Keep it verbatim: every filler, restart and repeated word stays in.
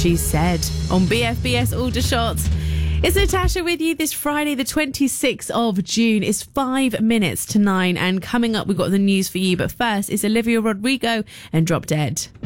She Said on B F B S Aldershot. It's Natasha with you this Friday, the twenty-sixth of June. It's five minutes to nine. And coming up, we've got the news for you. But first, it's Olivia Rodrigo and Drop Dead.